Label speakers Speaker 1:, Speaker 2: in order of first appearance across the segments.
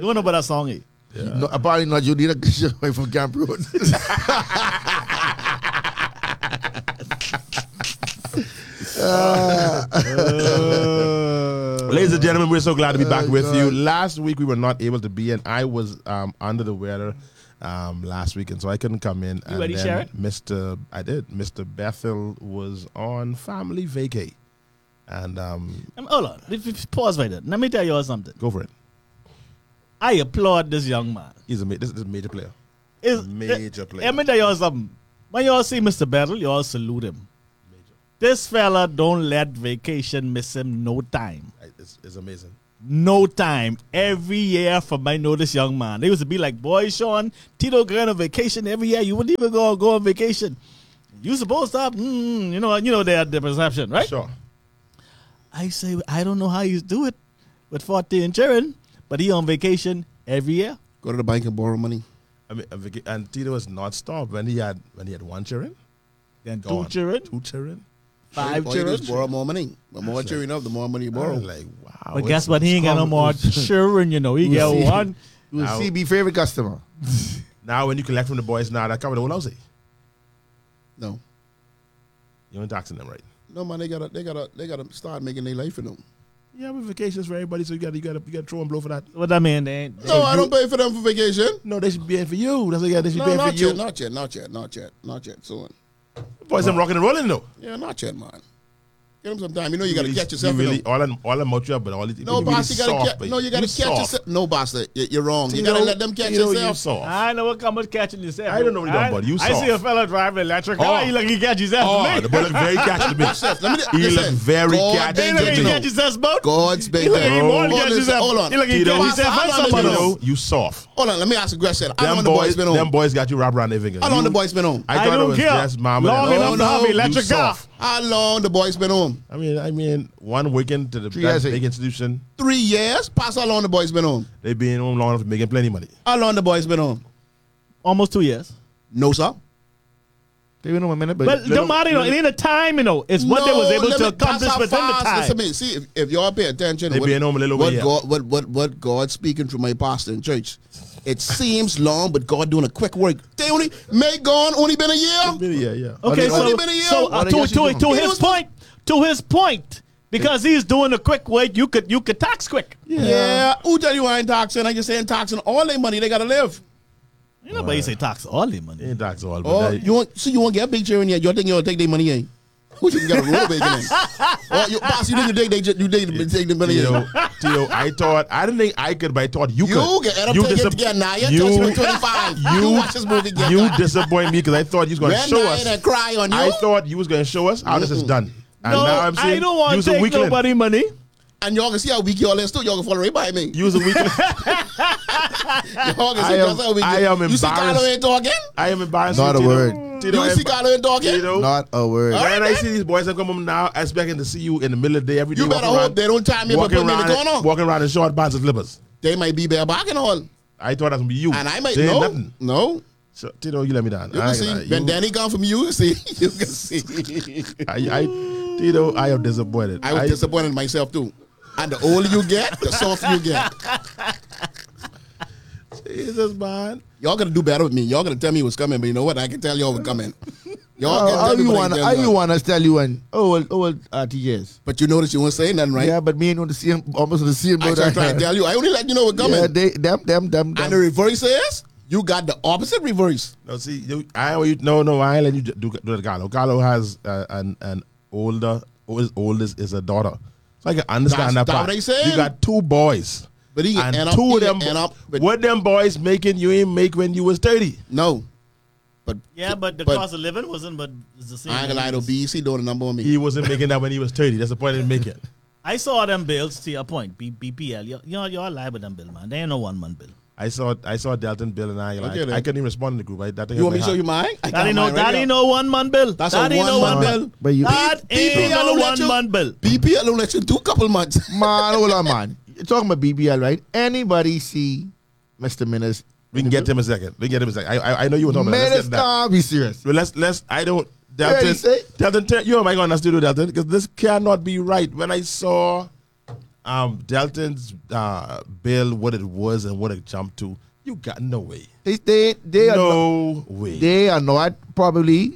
Speaker 1: don't know about that song.
Speaker 2: Yeah. No, apparently not you need a Christian wife from Camp Road.
Speaker 3: Ladies and gentlemen, we're so glad to be back with you. Last week we were not able to be in. I was under the weather last week, and so I couldn't come in.
Speaker 1: You ready, Sharon?
Speaker 3: Mr. Bethel was on family vacay. And
Speaker 1: hold on. Pause right there. Let me tell you all something.
Speaker 3: Go for it.
Speaker 1: I applaud this young man.
Speaker 3: This is a major player. Major player.
Speaker 1: Let me tell you all something. When you all see Mr. Battle, you all salute him. Major. This fella don't let vacation miss him no time.
Speaker 3: It's amazing.
Speaker 1: No time. Every year from I know this young man. They used to be like, boy, Sean, Tito going on vacation every year. You wouldn't even go on vacation. You supposed to have, you know the perception, right?
Speaker 3: Sure.
Speaker 1: I say, I don't know how you do it with 40 and children, but he on vacation every year.
Speaker 2: Go to the bank and borrow money.
Speaker 3: I mean, and Tito was not stopped when he had one children,
Speaker 1: then
Speaker 3: two
Speaker 1: children,
Speaker 2: 5 children. Just borrow more money. The more children up, the more money you borrow.
Speaker 3: Like, wow.
Speaker 1: But guess what? He ain't got no more children, you know. He got one.
Speaker 2: You will CB favorite customer.
Speaker 3: Now, when you collect from the boys, now that cover the whole house.
Speaker 2: No.
Speaker 3: You ain't taxing them, right?
Speaker 2: No, man, they gotta start making their life for them.
Speaker 3: Yeah, but vacations for everybody, so you gotta throw and blow for that.
Speaker 1: What that mean?
Speaker 2: No, I don't pay for them for vacation.
Speaker 3: No, they should be paying for you. That's what they should be paying for you.
Speaker 2: Not yet. Soon.
Speaker 3: Boys, I'm rocking and rolling though.
Speaker 2: Yeah, not yet, man. Give them some time. You know you gotta catch yourself.
Speaker 3: All them out you up, but all it.
Speaker 2: No, boss, you gotta catch yourself. No, boss, you're wrong. You gotta let them catch yourself.
Speaker 1: I know what comes with catching yourself.
Speaker 3: I don't know what you're talking about. You soft.
Speaker 1: I see a fella driving electric car. He look he catch himself.
Speaker 3: Oh, the boy look very catchy to me. He look very catchy
Speaker 1: to me. He catch himself boat.
Speaker 2: God's big.
Speaker 1: Hold on. He look he catch himself.
Speaker 3: You soft.
Speaker 2: Hold on, let me ask a question. How long the boys been home?
Speaker 3: Them boys got you wrapped around their fingers.
Speaker 2: How long the boys been home?
Speaker 3: I thought it was just mama.
Speaker 1: Long enough to have electric car.
Speaker 2: How long the boys been home?
Speaker 3: I mean, one weekend to the big institution.
Speaker 2: 3 years? Pass how long the boys been home?
Speaker 3: They been home long enough to making plenty money.
Speaker 2: How long the boys been home?
Speaker 1: Almost 2 years.
Speaker 2: No, sir.
Speaker 3: They been home a minute,
Speaker 1: but don't matter, it ain't a time, It's what they was able to accomplish within the time.
Speaker 2: Listen to me. See, if y'all pay attention,
Speaker 3: they been home a little bit.
Speaker 2: What God speaking through my pastor in church. It seems long, but God doing a quick work. They only been a year.
Speaker 3: Been a year, yeah.
Speaker 1: Okay, to his point, because he's doing a quick work, you could tax quick.
Speaker 2: Yeah. Who tell you I ain't taxing? I just saying taxing all their money. They gotta live.
Speaker 1: You know, but you say tax all their money.
Speaker 3: Ain't tax all.
Speaker 2: You won't get a big chair in here. You think you'll take their money in? Who you got a roll bacon in? Boss, you didn't take the money in.
Speaker 3: Tio, I didn't think I could, but I thought you could.
Speaker 2: You get up again now. You're 25. You watch this movie again.
Speaker 3: You disappoint me because I thought you was going to show us.
Speaker 2: And cry on you.
Speaker 3: I thought you was going to show us how this is done. And
Speaker 1: no,
Speaker 3: now I'm saying,
Speaker 1: I don't want to take nobody money.
Speaker 2: And y'all can see how weak y'all is too. Y'all can fall right by me.
Speaker 3: You was a weakling.
Speaker 2: Y'all can see how weak.
Speaker 3: I am embarrassed.
Speaker 2: You see Carlo ain't talking?
Speaker 3: I am embarrassed.
Speaker 2: Not a word. You see Carlo ain't talking?
Speaker 3: Not
Speaker 2: a word.
Speaker 3: When I see these boys that come home now, I expecting to see you in the middle of the day every day.
Speaker 2: You better hope they don't time me and put me in the corner.
Speaker 3: Walking around in short pants and slippers.
Speaker 2: They might be bareback and all.
Speaker 3: I thought that was be you.
Speaker 2: And I might
Speaker 3: nothing.
Speaker 2: No.
Speaker 3: So, Tito, you let me down.
Speaker 2: You can see. When Danny come from you see. You can see.
Speaker 3: Tito, I am disappointed.
Speaker 2: I was disappointed myself too. And the older you get, the softer you get.
Speaker 3: Jesus, man.
Speaker 2: Y'all gotta do better with me. Y'all gotta tell me what's coming, but you know what? I can tell y'all what's coming.
Speaker 4: How you want us tell you when old TJs?
Speaker 2: But you notice you won't say nothing, right?
Speaker 4: Yeah, but me ain't on the same, almost on the same.
Speaker 2: I try to tell you. I only let you know what's coming.
Speaker 4: Yeah, them.
Speaker 2: And the reverse is you got the opposite reverse.
Speaker 3: No, see, I ain't let you do the Carlo. Carlo has an older. His oldest is a daughter. So I can understand that part. You got 2 boys.
Speaker 2: But he
Speaker 3: and 2 of them. What them boys making you ain't make when you was 30?
Speaker 2: No.
Speaker 1: But the cost of living wasn't. But it's the same.
Speaker 2: I ain't gonna lie to BEC doing a number on me.
Speaker 3: He wasn't making that when he was 30. That's the point he didn't make it.
Speaker 1: I saw them bills. To your point, BPL. Y'all lie with them bill, man. They ain't no 1 month bill.
Speaker 3: I saw Delton bill and I couldn't even respond in the group.
Speaker 2: You want me to show you mine?
Speaker 1: That ain't no 1 month bill.
Speaker 2: That's a 1 month bill.
Speaker 1: That ain't no 1 month bill.
Speaker 2: BPL will let you do a couple months.
Speaker 4: Man, hold on, man. You're talking about BBL, right? Anybody see Mr. Minnis?
Speaker 3: We can get him a second. I know you were talking about
Speaker 4: that. Minnis, be serious.
Speaker 3: Well, let's. I don't. Delton, you am I going to studio, Delton? Because this cannot be right. When I saw Delton's bill, what it was and what it jumped to, you got no way.
Speaker 4: They are
Speaker 3: no way.
Speaker 4: They are not probably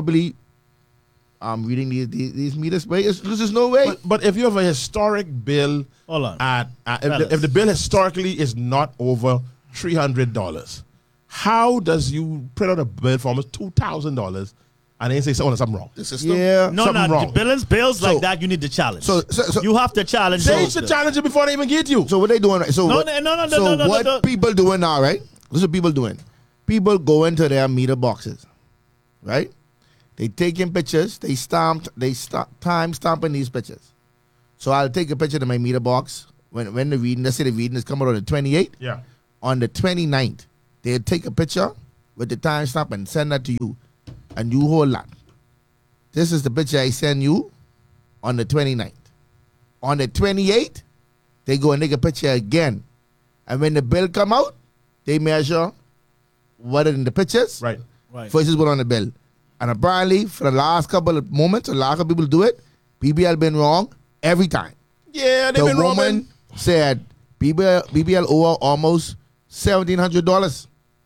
Speaker 4: reading these meters, but there's no way.
Speaker 3: But if you have a historic bill,
Speaker 1: hold on,
Speaker 3: if the bill historically is not over $300, how does you print out a bill for almost $2,000 and then say something wrong?
Speaker 2: The system?
Speaker 4: Yeah,
Speaker 1: no,
Speaker 3: wrong.
Speaker 1: Bills like that you need to challenge.
Speaker 4: So
Speaker 1: you have to challenge.
Speaker 3: They should challenge it before they even get you.
Speaker 4: So what they doing? Right? So
Speaker 1: no.
Speaker 4: What people doing now, right? This is what people doing. People go into their meter boxes, right? They taking pictures. They time stamping these pictures. So I'll take a picture of my meter box when the reading. Let's say the reading is coming on the 28th.
Speaker 3: Yeah.
Speaker 4: On the 29th, they'll take a picture with the time stamp and send that to you, and you hold that. This is the picture I send you on the 29th. On the 28th, they go and take a picture again, and when the bill come out, they measure what is in the pictures
Speaker 1: right.
Speaker 4: versus what on the bill. And apparently, for the last couple of moments, a lot of people do it. BBL been wrong every time.
Speaker 3: Yeah, they've been wrong. The woman
Speaker 4: said BBL owe almost $1,700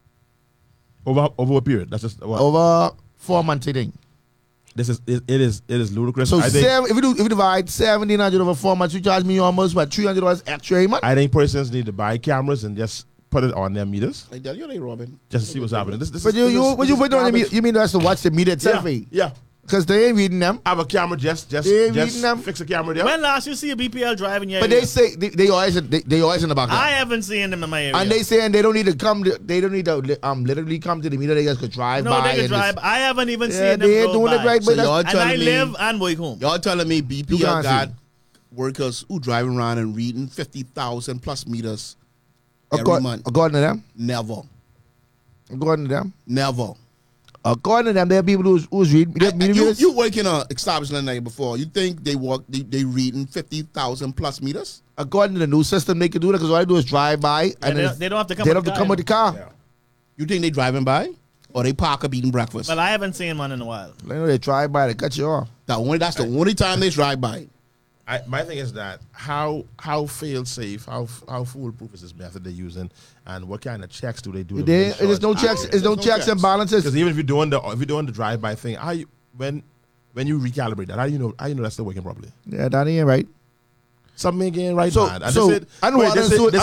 Speaker 3: over a period. That's just what?
Speaker 4: Over 4 months, I think.
Speaker 3: It is ludicrous.
Speaker 4: So if you divide $1,700 over 4 months, you charge me almost $300 extra a month.
Speaker 3: I think persons need to buy cameras and just put it on their meters.
Speaker 2: Like that, you're Robin.
Speaker 3: Just to see what's happening.
Speaker 4: You put on the you mean that's to watch the meter itself?
Speaker 3: Yeah.
Speaker 4: Because they ain't reading them.
Speaker 3: I have a camera, just fix a camera there.
Speaker 1: When last you see a BPL driving your
Speaker 4: But
Speaker 1: area?
Speaker 4: they say they always in the back.
Speaker 1: I haven't seen them in my area.
Speaker 4: And they saying they don't need to come. They don't need to literally come to the meter. They just could drive by.
Speaker 1: No, they can drive. I haven't even seen them
Speaker 4: they
Speaker 1: go
Speaker 4: doing
Speaker 1: by.
Speaker 4: it right.
Speaker 2: So
Speaker 4: But
Speaker 2: y'all
Speaker 1: and
Speaker 2: telling
Speaker 1: I
Speaker 2: me,
Speaker 1: live and work home.
Speaker 2: Y'all telling me
Speaker 4: You
Speaker 2: BPL
Speaker 4: can't
Speaker 2: got
Speaker 4: see.
Speaker 2: workers who driving around and reading 50,000 plus meters every month?
Speaker 4: According to them.
Speaker 2: Never.
Speaker 4: According to them.
Speaker 2: Never.
Speaker 4: According to them, there are people who's reading.
Speaker 2: You work in an establishment like before. You think they reading 50,000 plus meters?
Speaker 4: According to the new system, they can do that because all they do is drive by and
Speaker 1: they don't have to come.
Speaker 4: they don't have to come with the car.
Speaker 3: Yeah.
Speaker 2: You think they driving by? Or they park up eating breakfast?
Speaker 1: Well, I haven't seen one in a while.
Speaker 4: They know they drive by, they cut you off.
Speaker 2: That's the only time they drive by.
Speaker 3: My thing is that how fail safe, how foolproof is this method they're using, and what kind of checks do they do?
Speaker 4: There's no checks. There's no checks and balances.
Speaker 3: Because even if you're doing the drive by thing, when you recalibrate that, how do you know that's still working properly?
Speaker 4: Yeah, that ain't right.
Speaker 3: Something ain't right.
Speaker 4: So,
Speaker 3: man. And
Speaker 4: so
Speaker 3: they said,
Speaker 4: and water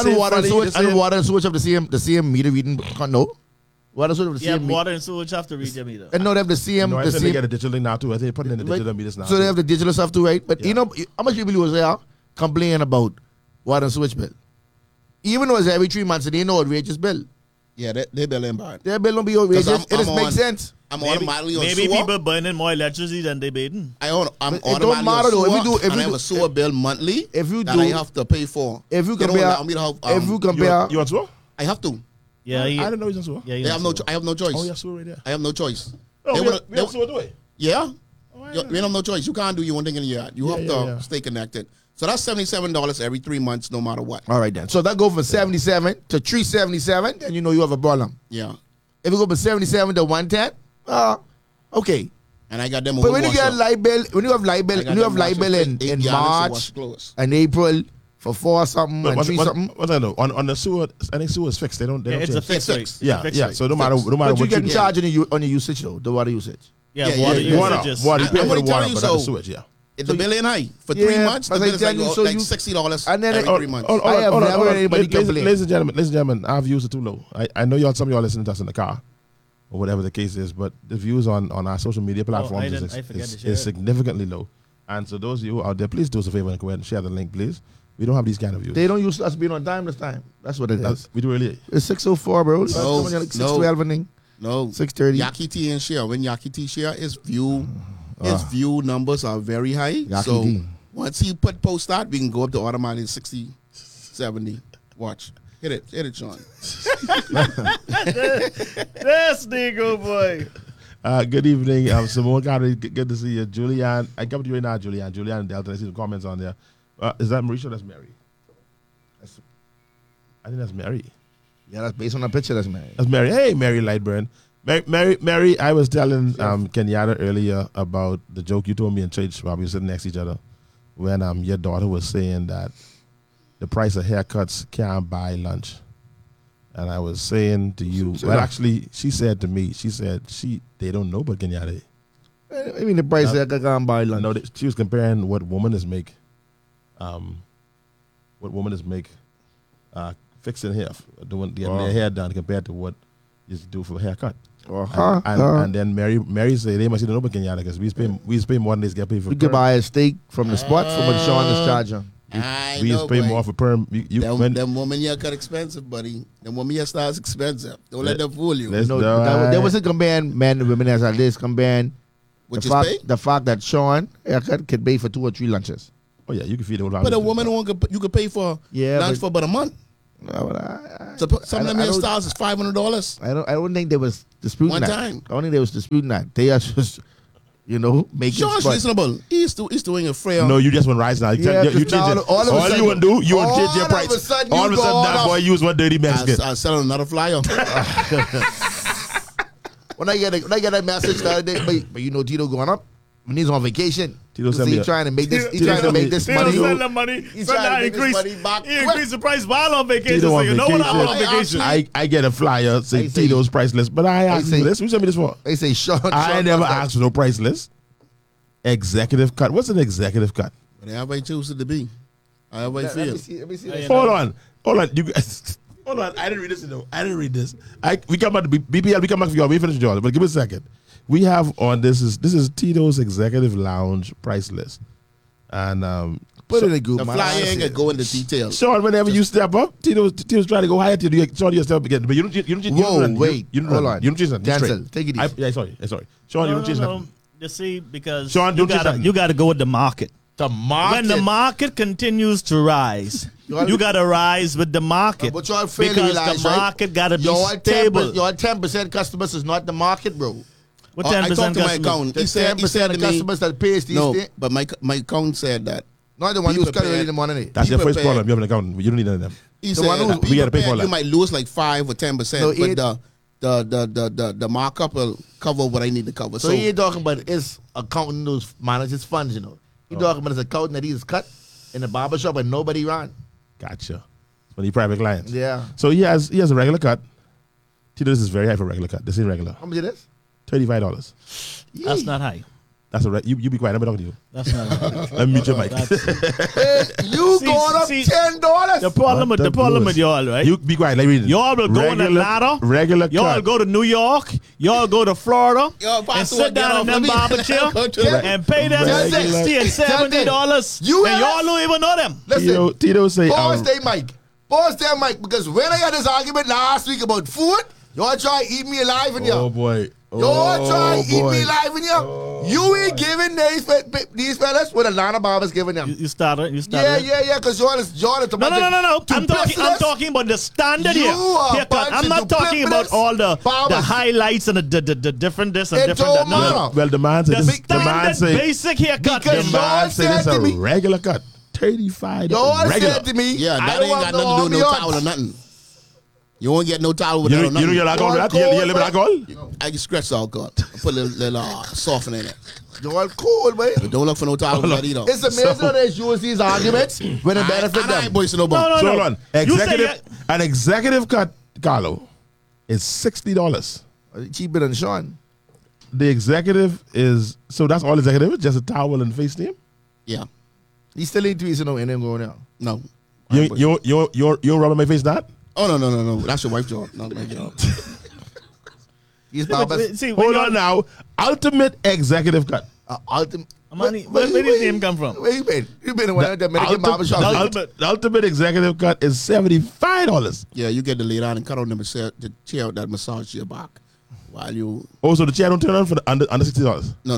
Speaker 4: and sewage have the same meter reading. No, water and sewage have the
Speaker 1: Yeah,
Speaker 4: same.
Speaker 1: water and sewage have to read your meter.
Speaker 4: And no, they have the same.
Speaker 3: No, I
Speaker 4: the
Speaker 3: think they
Speaker 4: same.
Speaker 3: get a digital thing now too. I think they put it in the digital meters now.
Speaker 4: So they have the digital stuff too, right? But
Speaker 3: Yeah.
Speaker 4: you know how much people use there complaining about water and sewage bill. Even though it's every 3 months, they know outrageous bill.
Speaker 2: Yeah, they billing bad.
Speaker 4: Their bill don't be outrageous. It just makes sense.
Speaker 2: I'm automatically on
Speaker 1: Maybe
Speaker 2: sewer.
Speaker 1: people burning more electricity than they bathing.
Speaker 2: I'm
Speaker 4: don't
Speaker 2: automatically
Speaker 4: matter
Speaker 2: on
Speaker 4: though.
Speaker 2: sewer,
Speaker 4: If you
Speaker 2: and I have
Speaker 4: do-
Speaker 2: a sewer bill monthly
Speaker 4: if you
Speaker 2: that
Speaker 4: do-
Speaker 2: I have to pay for.
Speaker 4: If you
Speaker 2: They don't
Speaker 4: compare,
Speaker 2: allow me to have,
Speaker 4: if you compare,
Speaker 3: You want to?
Speaker 2: I have to.
Speaker 1: Yeah,
Speaker 3: I didn't know he's on sewer.
Speaker 1: Yeah,
Speaker 2: I have no choice.
Speaker 3: Oh, yeah, sewer right there.
Speaker 2: I have no choice.
Speaker 3: Oh,
Speaker 2: They
Speaker 3: we
Speaker 2: wanna-
Speaker 3: have- we have sewer doing.
Speaker 2: Yeah.
Speaker 3: Oh, I
Speaker 2: You have no choice. You can't do your own thing in the yard. You have to
Speaker 3: yeah.
Speaker 2: stay connected. So that's $77 every 3 months, no matter what.
Speaker 4: all right then. So that go from 77 to 377, then you know you have a problem.
Speaker 2: Yeah.
Speaker 4: If you go from 77 to 110, okay.
Speaker 2: And I got them.
Speaker 4: But when you get light bill, when you have light bill in March and April for 4 something and 3 something.
Speaker 3: What's that though? On the sewer, I think sewer is fixed. They don't.
Speaker 1: Yeah, it's a
Speaker 3: change.
Speaker 1: fixed rate.
Speaker 3: Yeah,
Speaker 1: It's a fixed
Speaker 3: yeah.
Speaker 1: rate.
Speaker 3: So no matter
Speaker 4: But
Speaker 3: what
Speaker 4: you get
Speaker 3: you
Speaker 4: charged on your usage though, the water usage.
Speaker 1: Yeah,
Speaker 2: Yeah,
Speaker 1: water
Speaker 2: yeah,
Speaker 3: water,
Speaker 1: usage is-
Speaker 3: water, you pay
Speaker 2: I'm
Speaker 3: for the
Speaker 2: only
Speaker 3: water,
Speaker 2: telling
Speaker 3: but
Speaker 2: you,
Speaker 3: not the
Speaker 2: so-
Speaker 3: sewage. Yeah.
Speaker 2: The bill ain't high. For
Speaker 4: Yeah,
Speaker 2: 3 months, the
Speaker 4: but I
Speaker 2: bill is
Speaker 4: tell you, so
Speaker 2: like
Speaker 4: you-
Speaker 2: $60
Speaker 4: and then
Speaker 2: every
Speaker 4: it-
Speaker 2: 3 months.
Speaker 4: I have never heard anybody complain.
Speaker 3: Ladies and gentlemen, I've used it too low. I know some of y'all listening to us in the car, or whatever the case is, but the views on our social media platforms
Speaker 1: I forget to share
Speaker 3: is
Speaker 1: it.
Speaker 3: significantly low. And so those of you out there, please do us a favor and go ahead and share the link, please. We don't have these kind of views.
Speaker 4: They don't use us being on time this time. That's what it is.
Speaker 3: We do really.
Speaker 4: It's 6:04, bro. It's
Speaker 2: No,
Speaker 4: like
Speaker 2: no.
Speaker 4: 6:12 and
Speaker 2: No.
Speaker 4: 6:30.
Speaker 2: Yaki T and share. When Yaki T share, his view numbers are very high.
Speaker 4: Yaki
Speaker 2: so
Speaker 4: T.
Speaker 2: once he post that, we can go up to automatically 60, 70. Watch. Hit it, Sean.
Speaker 1: This nigga boy.
Speaker 3: Good evening, Simone. Good to see you, Julianne. I come to you right now, Julianne. Julianne and Delta. I see some comments on there. Is that Mauricio? That's Mary. I think that's Mary.
Speaker 4: Yeah, that's based on a picture that's made.
Speaker 3: That's Mary. Hey, Mary Lightburn. Mary. I was telling Kenyatta earlier about the joke you told me in church while we were sitting next to each other when your daughter was saying that the price of haircuts can't buy lunch. And I was saying to you, well, actually, she said to me, they don't know about Kenyatta.
Speaker 4: I mean, the price of haircut can't buy lunch.
Speaker 3: No, she was comparing what women is make, fixing hair, getting their hair done compared to what you do for a haircut. And then Mary said they must don't know about Kenyatta because we pay more than they get paid for.
Speaker 4: We can buy a steak from the spot from what Sean is charging.
Speaker 3: We used to pay more for perm.
Speaker 2: Them women here cut expensive, buddy. Them women here starts expensive. Don't let them fool you.
Speaker 4: There wasn't comparing men and women as I list comparing the fact that Sean haircut could pay for 2 or 3 lunches.
Speaker 3: Oh yeah, you can feed the whole
Speaker 2: But a woman you could pay for lunch for about a month. So some of them hairstyles is $500.
Speaker 4: I don't think they was disputing that.
Speaker 2: Time.
Speaker 4: I don't think they was disputing that. They are just, making.
Speaker 2: Sean's reasonable. He's doing a frail.
Speaker 3: No, you just want rise now. You change it. All you want to do, you want to change your price. All of a sudden, that boy use one dirty Mexican.
Speaker 2: I'm selling another flyer.
Speaker 4: When I get a message the other day, but Tito going up. When he's on vacation,
Speaker 3: Tito's
Speaker 4: trying to make this. He's trying to make this money.
Speaker 1: Send the money.
Speaker 4: He's trying to make this money back.
Speaker 1: He increased the price while on vacation.
Speaker 3: Tito
Speaker 1: So
Speaker 3: on
Speaker 1: you know what I'm on
Speaker 3: vacation.
Speaker 1: vacation.
Speaker 3: I get a flyer saying Tito's price list, but I asked for this. Who sent me this for?
Speaker 4: They say Sean.
Speaker 3: I never asked for no price list. Executive cut. What's an executive cut?
Speaker 2: Whatever I choose it to be. However I feel.
Speaker 4: Let me see
Speaker 3: Hold on. You guys. Hold on. I didn't read this. I didn't read this. We come back to BPL. We come back for y'all. We finish y'all. But give me a second. We have on this is Tito's Executive Lounge price list, and
Speaker 4: put it in a group.
Speaker 2: The flyer ain't gonna go into details.
Speaker 3: Sean, whenever you step up, Tito's trying to go higher. Sean, you step up again, but you don't.
Speaker 4: Hold on.
Speaker 3: You don't change that.
Speaker 4: Denzel, take it easy.
Speaker 3: Sorry. Sean, you don't change that.
Speaker 1: No. You see, because
Speaker 3: Sean,
Speaker 1: you got to go with the market.
Speaker 3: The market.
Speaker 1: When the market continues to rise, you got to rise with the market.
Speaker 4: But y'all fail to
Speaker 1: because
Speaker 4: realize,
Speaker 1: the market got to be stable.
Speaker 4: Your 10% customers is not the market, bro.
Speaker 1: What 10%
Speaker 2: I talked to my
Speaker 1: customers?
Speaker 2: accountant.
Speaker 4: He said the customers that pays these things.
Speaker 2: But my accountant said that.
Speaker 4: Not the one who's cutting in the morning.
Speaker 3: That's your first problem. You have an accountant. You don't need none of them.
Speaker 2: He said
Speaker 3: we got to pay for that.
Speaker 2: You might lose like 5 or 10%, but the markup will cover what I need to cover.
Speaker 4: So he ain't talking about his accountant who manages funds, He talking about his accountant that he's cut in the barbershop and nobody ran.
Speaker 3: Gotcha. But he private clients.
Speaker 4: Yeah.
Speaker 3: So he has a regular cut. Tito, this is very high for regular cut. This is regular.
Speaker 4: How much it is?
Speaker 3: $35.
Speaker 1: That's not high.
Speaker 3: That's you be quiet. I'm talking to you.
Speaker 1: That's not high.
Speaker 3: Let me mute your mic.
Speaker 4: You going up $10?
Speaker 1: The problem with y'all, right?
Speaker 3: You be quiet. Let me read it.
Speaker 1: Y'all will go on a ladder.
Speaker 3: Regular
Speaker 1: Y'all
Speaker 3: cut.
Speaker 1: go to New York. Y'all go to Florida. And sit down in them barber chair and pay them $60 and $70. And y'all don't even know them.
Speaker 4: Listen,
Speaker 3: Tito say,
Speaker 4: pause their mic. Because when I had this argument last week about food, y'all try to eat me alive in here.
Speaker 3: oh boy.
Speaker 4: Y'all try to eat me alive in here. You ain't giving these fellas what Atlanta barbers giving them.
Speaker 1: You started.
Speaker 4: Yeah, because y'all is
Speaker 1: No. I'm talking about the standard here. I'm not talking about all the highlights and the different this and
Speaker 4: It
Speaker 1: different that.
Speaker 4: don't matter.
Speaker 3: Well, the man said
Speaker 1: The
Speaker 3: this. The man
Speaker 1: standard
Speaker 3: say
Speaker 1: basic haircut.
Speaker 4: Because
Speaker 3: the man
Speaker 4: y'all
Speaker 3: say this
Speaker 4: said
Speaker 3: a
Speaker 4: to me-
Speaker 3: regular cut. $35.
Speaker 4: Y'all
Speaker 3: regular.
Speaker 4: said to me,
Speaker 2: Yeah,
Speaker 4: I
Speaker 2: that
Speaker 4: don't
Speaker 2: ain't
Speaker 4: want
Speaker 2: got nothing to do with no towel or
Speaker 4: ambiance.
Speaker 2: nothing. You won't get no towel with
Speaker 3: You
Speaker 2: that or
Speaker 3: don't
Speaker 2: nothing.
Speaker 3: get alcohol with that? You get a little bit of alcohol?
Speaker 2: I can scratch the alcohol. Put a little softener in it.
Speaker 4: Y'all cool, man.
Speaker 2: But don't look for no towel with that either.
Speaker 4: It's amazing how they use these arguments when it benefit
Speaker 2: I ain't
Speaker 4: them.
Speaker 2: boasting no bone.
Speaker 1: No.
Speaker 3: So hold on.
Speaker 1: You say
Speaker 3: An executive cut, Carlo, is $60.
Speaker 4: Cheaper than Sean.
Speaker 3: The executive is, so that's all executive? Just a towel and face team?
Speaker 2: Yeah.
Speaker 4: He still ain't tweezing no in him going out.
Speaker 2: No.
Speaker 3: You don't rub on my face that?
Speaker 2: Oh, no. That's your wife's job. Not my job.
Speaker 4: He's barbers.
Speaker 1: See,
Speaker 3: Hold on now. Ultimate executive cut.
Speaker 4: Ultimate.
Speaker 1: Where did his name come from?
Speaker 4: Where you been? You been in one of the American barbershop.
Speaker 3: The ultimate executive cut is $75.
Speaker 2: Yeah, you get the lay down and cut on the chair that massage your back while you.
Speaker 3: Oh, so the chair don't turn on for the under $60?
Speaker 2: No.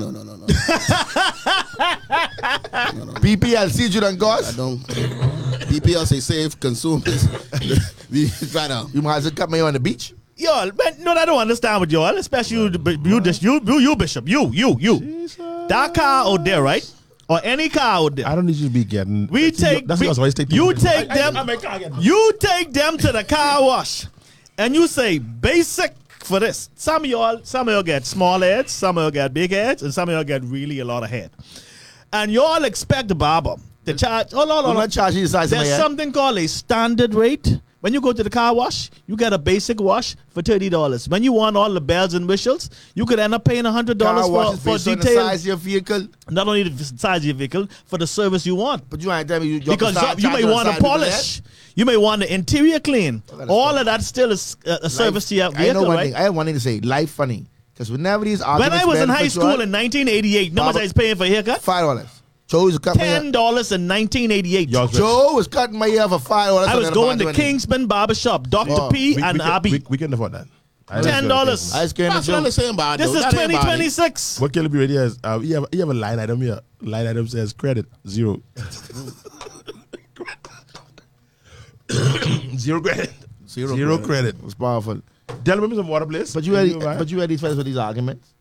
Speaker 4: BPL, see you done
Speaker 2: I
Speaker 4: goes.
Speaker 2: don't. BPL say save consumers. We try to.
Speaker 4: You might as well cut me on the beach.
Speaker 1: Y'all, man, no, I don't understand with y'all, especially you, Bishop, you. That car out there, right? Or any car out there.
Speaker 3: I don't need you to be getting.
Speaker 1: You take them to the car wash, and you say basic for this. Some of y'all get small heads, some of y'all get big heads, and some of y'all get really a lot of head. And y'all expect the barber They charge. Hold on,
Speaker 4: I'm
Speaker 1: hold on.
Speaker 4: not charging you the size of my
Speaker 1: There's
Speaker 4: head.
Speaker 1: something called a standard rate. When you go to the car wash, you get a basic wash for $30. When you want all the bells and whistles, you could end up paying $100
Speaker 4: Car wash is
Speaker 1: for
Speaker 4: based on the
Speaker 1: detail.
Speaker 4: size of your vehicle.
Speaker 1: Not only the size of your vehicle, for the service you want.
Speaker 4: But you ain't telling me you
Speaker 1: Because you may want to polish. You may want the interior clean. All of that still is a service to your
Speaker 4: I know
Speaker 1: vehicle,
Speaker 4: one
Speaker 1: right?
Speaker 4: thing. I have one thing to say. Life funny. Because whenever these
Speaker 1: When
Speaker 4: arguments
Speaker 1: I was in
Speaker 4: bend
Speaker 1: high
Speaker 4: for
Speaker 1: school
Speaker 4: sure,
Speaker 1: in 1988, how much
Speaker 4: Baba-
Speaker 1: I was paying for a haircut?
Speaker 4: $5. Joe was cutting my hair.
Speaker 1: $10 in 1988.
Speaker 3: Y'all-
Speaker 4: Joe was cutting my hair for $5.
Speaker 1: I was going to Kingsman Barbershop, Dr.
Speaker 4: Oh,
Speaker 1: P and Abby.
Speaker 3: We can afford that.
Speaker 1: $10.
Speaker 4: I scared
Speaker 2: That's
Speaker 4: the
Speaker 2: what I'm
Speaker 4: Joe.
Speaker 2: saying about
Speaker 1: This
Speaker 2: though.
Speaker 1: is
Speaker 2: That ain't bad.
Speaker 1: 2026.
Speaker 3: What Caleb Radio is, you have a line item here. Line item says credit, 0. 0 credit. Zero credit.
Speaker 4: It was powerful.
Speaker 3: Tell me some water, please.
Speaker 4: But you had these fellas with these arguments.